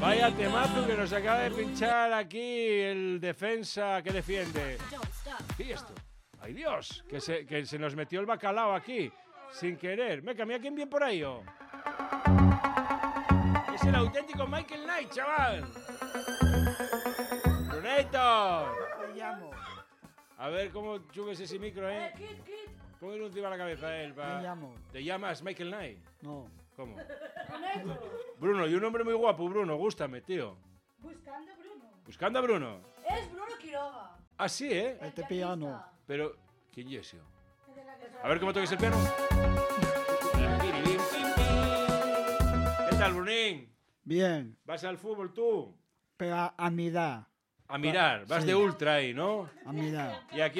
Vaya temazo que nos acaba de pinchar aquí el defensa que defiende. ¿Qué es esto? ¡Ay, Dios! Que se nos metió el bacalao aquí, sin querer. Meca, mira quién viene por ahí, oh. Es el auténtico Michael Knight, chaval. ¡Brunator! Te llamo. A ver cómo subes ese micro, ¿eh? Kit. Póngale encima la cabeza a él. Te llamo. ¿Te llamas Michael Knight? No. ¿Cómo? Bruno. Bruno, y un hombre muy guapo, Bruno, gústame, tío. Buscando Bruno. Buscando a Bruno. Es Bruno Quiroga. Ah, sí, ¿eh? Este piano. Pero, ¿quién es eso? El de la que A ver cómo toques el piano. ¿Qué tal, Brunín? Bien. ¿Vas al fútbol tú? Pero a mirar. A mirar, vas Sí. de ultra ahí, ¿no? A mirar. Y aquí